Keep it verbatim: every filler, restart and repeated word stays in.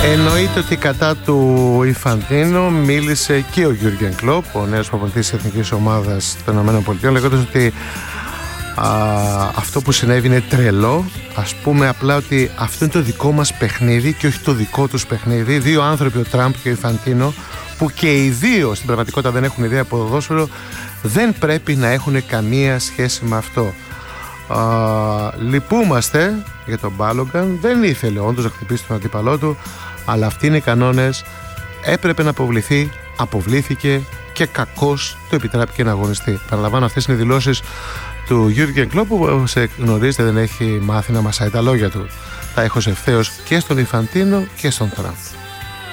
Εννοείται ότι κατά του Ινφαντίνο μίλησε και ο Γιούργεν Κλοπ, ο νέος προπονητής της Εθνικής Ομάδας των ΗΠΑ, λέγοντας ότι α, αυτό που συνέβη είναι τρελό. Ας πούμε απλά ότι αυτό είναι το δικό μας παιχνίδι και όχι το δικό τους παιχνίδι. Δύο άνθρωποι, ο Τραμπ και ο Ινφαντίνο, που και οι δύο στην πραγματικότητα δεν έχουν ιδέα από ποδόσφαιρο, δεν πρέπει να έχουν καμία σχέση με αυτό. Α, λυπούμαστε για τον Μπάλογκαν, δεν ήθελε όντως να χτυπήσει τον αντίπαλό του, αλλά αυτοί είναι οι κανόνες. Έπρεπε να αποβληθεί, αποβλήθηκε και κακώς το επιτράπηκε να αγωνιστεί. Παραλαμβάνω, αυτές είναι οι δηλώσεις του Γιούργεν Κλοπ, που σε γνωρίζετε δεν έχει μάθει να μασάει τα λόγια του. Τα έχω ευθέως και στον Ινφαντίνο και στον Τραμπ.